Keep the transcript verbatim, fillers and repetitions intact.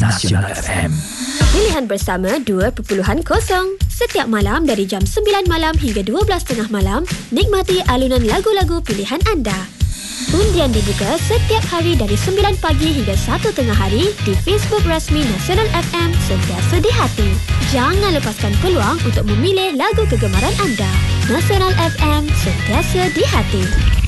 Nasional F M. Pilihan bersama dua perpuluhan kosong. Setiap malam dari jam sembilan malam hingga dua belas tiga puluh malam, nikmati alunan lagu-lagu pilihan anda. Undian dibuka setiap hari dari sembilan pagi hingga satu tengah hari di Facebook rasmi Nasional F M, sentiasa di hati. Jangan lepaskan peluang untuk memilih lagu kegemaran anda. Nasional F M, sentiasa di hati.